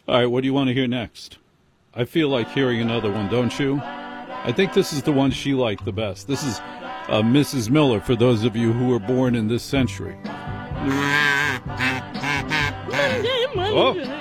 All right, what do you want to hear next? I feel like hearing another one, don't you? I think this is the one she liked the best. This is Mrs. Miller, for those of you who were born in this century. Monday, Monday. Oh.